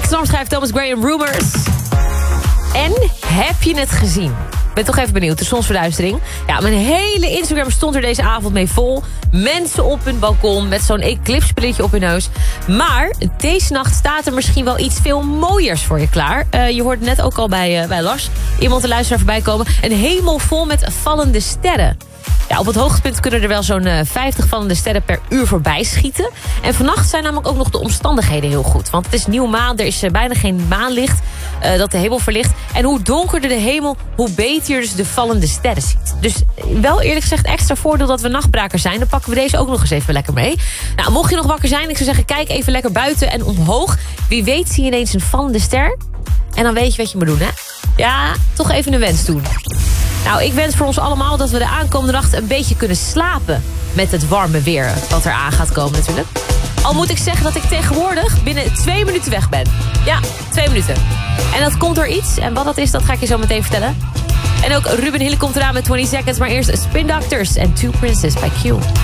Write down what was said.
Amsterdam schrijft Thomas Graham Rumors. En heb je het gezien? Ik ben toch even benieuwd, de zonsverduistering. Ja, mijn hele Instagram stond er deze avond mee vol. Mensen op hun balkon met zo'n eclipsbrilletje op hun neus. Maar deze nacht staat er misschien wel iets veel mooiers voor je klaar. Je hoorde net ook al bij Lars iemand, de luisteraar, voorbij komen. Een hemel vol met vallende sterren. Ja, op het hoogtepunt kunnen er wel zo'n 50 vallende sterren per uur voorbij schieten. En vannacht zijn namelijk ook nog de omstandigheden heel goed. Want het is nieuwe maan, er is bijna geen maanlicht dat de hemel verlicht. En hoe donkerder de hemel, hoe beter je dus de vallende sterren ziet. Dus wel eerlijk gezegd extra voordeel dat we nachtbrakers zijn. Dan pakken we deze ook nog eens even lekker mee. Nou, mocht je nog wakker zijn, ik zou zeggen, kijk even lekker buiten en omhoog. Wie weet zie je ineens een vallende ster. En dan weet je wat je moet doen, hè? Ja, toch even een wens doen. Nou, ik wens voor ons allemaal dat we de aankomende nacht een beetje kunnen slapen met het warme weer wat er aan gaat komen natuurlijk. Al moet ik zeggen dat ik tegenwoordig binnen 2 minuten weg ben. Ja, 2 minuten. En dat komt door iets. En wat dat is, dat ga ik je zo meteen vertellen. En ook Ruben Hille komt eraan met 20 Seconds. Maar eerst Spin Doctors en Two Princes bij Q.